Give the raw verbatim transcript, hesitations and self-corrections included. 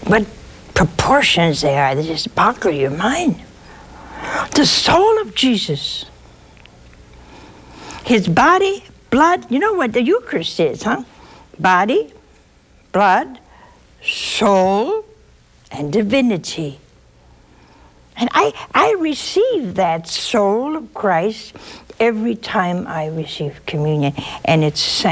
what proportions they are. They just boggle your mind. The soul of Jesus. His body, blood. You know what the Eucharist is, huh? Body, blood, soul, and divinity. And I, I receive that soul of Christ every time I receive communion. And it's